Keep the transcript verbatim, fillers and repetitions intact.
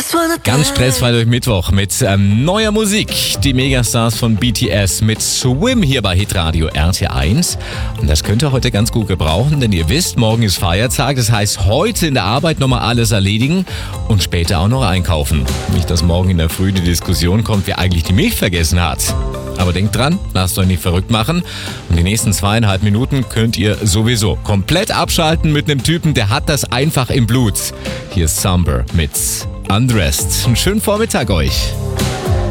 Ganz stressfrei durch Mittwoch mit ähm, neuer Musik. Die Megastars von B T S mit Swim hier bei Hitradio R T eins. Und das könnt ihr heute ganz gut gebrauchen, denn ihr wisst, morgen ist Feiertag. Das heißt, heute in der Arbeit nochmal alles erledigen und später auch noch einkaufen. Nicht, dass morgen in der Früh die Diskussion kommt, wer eigentlich die Milch vergessen hat. Aber denkt dran, lasst euch nicht verrückt machen. Und die nächsten zweieinhalb Minuten könnt ihr sowieso komplett abschalten mit einem Typen, der hat das einfach im Blut. Hier ist Summer mit Undressed. Einen schönen Vormittag euch.